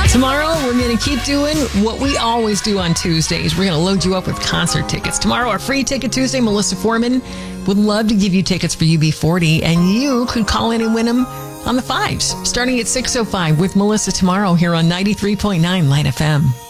Tomorrow, we're going to keep doing what we always do on Tuesdays. We're going to load you up with concert tickets. Tomorrow, our Free Ticket Tuesday, Melissa Foreman would love to give you tickets for UB40, and you could call in and win them on the 5s, starting at 6:05 with Melissa tomorrow here on 93.9 Light FM.